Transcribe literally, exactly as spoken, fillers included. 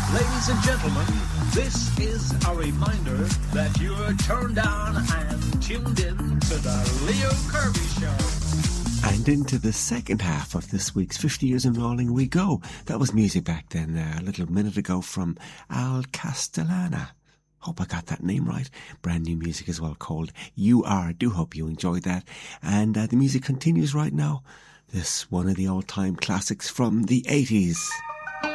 Ladies and gentlemen, this is a reminder that you're turned on and tuned in to the Leo Kirby Show. And into the second half of this week's fifty Years in Rolling we go. That was music back then, uh, a little minute ago from Al Castellana. Hope I got that name right. Brand new music as well called You Are. Do hope you enjoyed that. And uh, the music continues right now. This one of the all-time classics from the eighties.